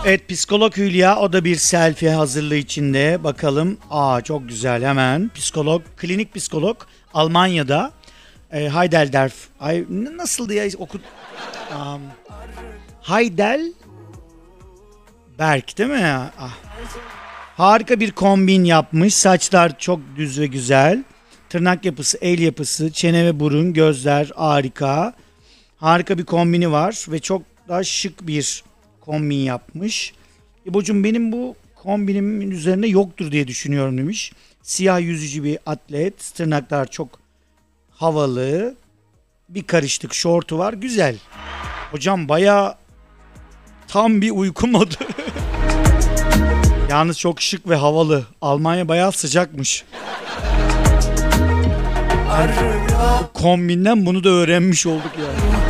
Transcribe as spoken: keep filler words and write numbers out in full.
Evet, psikolog Hülya, o da bir selfie hazırlığı içinde. Bakalım. Aa, çok güzel, hemen. Psikolog, klinik psikolog Almanya'da. E, Heidelberg. Ay, nasıldı ya oku... Um, Heidelberg değil mi? Ah. Harika bir kombin yapmış. Saçlar çok düz ve güzel. Tırnak yapısı, el yapısı, çene ve burun, gözler harika. Harika bir kombini var ve çok daha şık bir kombin yapmış. İbocuğum, benim bu kombinimin üzerine yoktur diye düşünüyorum demiş. Siyah yüzücü bir atlet, tırnaklar çok havalı. Bir karıştık şortu var, güzel. Hocam baya tam bir uyku modu. Yalnız çok şık ve havalı. Almanya bayağı sıcakmış. Bu kombinden bunu da öğrenmiş olduk yani.